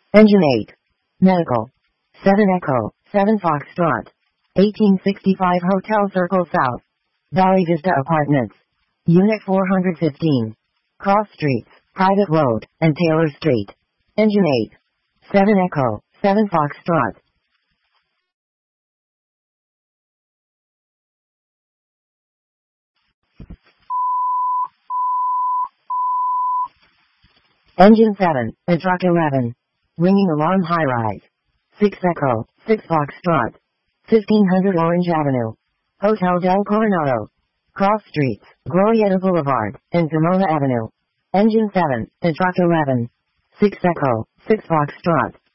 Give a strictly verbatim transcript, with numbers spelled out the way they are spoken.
Engine eight. Medical. seven Echo, seven Foxtrot. eighteen sixty-five Hotel Circle South. Valley Vista Apartments. Unit four hundred fifteen. Cross Streets, Private Road, and Taylor Street. Engine eight. seven Echo, seven Foxtrot. Engine seven, and Truck eleven. Ringing Alarm High Rise. six Echo, six Foxtrot. fifteen hundred Orange Avenue. Hotel Del Coronado. Cross Streets, Glorieta Boulevard, and Pomona Avenue. Engine seven, and Truck eleven. six Echo, six Foxtrot.